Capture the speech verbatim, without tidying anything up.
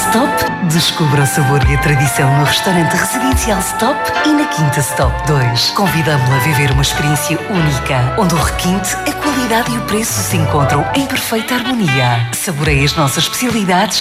Stop, descubra o sabor e a tradição no restaurante residencial Stop e na Quinta Stop dois. Convidamos-la a viver uma experiência única, onde o requinte, a qualidade e o preço se encontram em perfeita harmonia. Saboreie as nossas especialidades